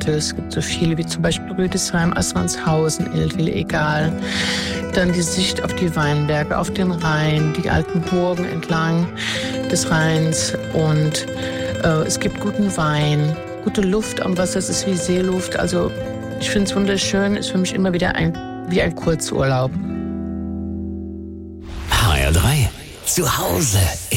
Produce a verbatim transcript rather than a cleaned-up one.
Orte. Es gibt so viele wie zum Beispiel Rüdesheim, Assmannshausen, Eltville, Egal. Dann die Sicht auf die Weinberge, auf den Rhein, die alten Burgen entlang des Rheins. Und äh, es gibt guten Wein, gute Luft am Wasser, es ist wie Seeluft. Also ich finde es wunderschön, ist für mich immer wieder ein, wie ein Kurzurlaub. H R drei zu Hause.